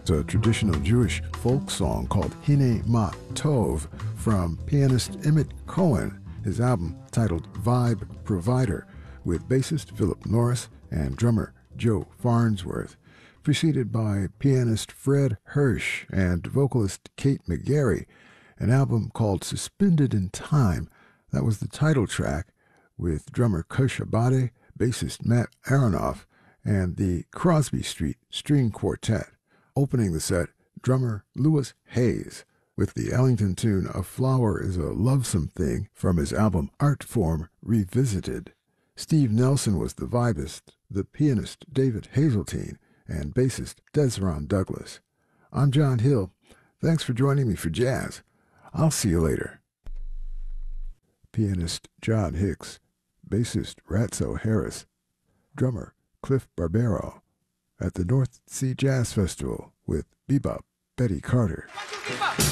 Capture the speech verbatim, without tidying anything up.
just a traditional Jewish folk song called Hine Ma Tov from pianist Emmett Cohen, his album titled Vibe Provider, with bassist Philip Norris and drummer Joe Farnsworth, preceded by pianist Fred Hirsch and vocalist Kate McGarry, an album called Suspended in Time. That was the title track, with drummer Kush Abade, bassist Matt Aronoff, and the Crosby Street String Quartet. Opening the set, drummer Louis Hayes, with the Ellington tune A Flower is a Lovesome Thing from his album Art Form Revisited. Steve Nelson was the vibist, the pianist David Hazeltine, and bassist Desron Douglas. I'm John Hill. Thanks for joining me for jazz. I'll see you later. Pianist John Hicks, bassist Ratso Harris, drummer Cliff Barbero at the North Sea Jazz Festival with bebop Betty Carter.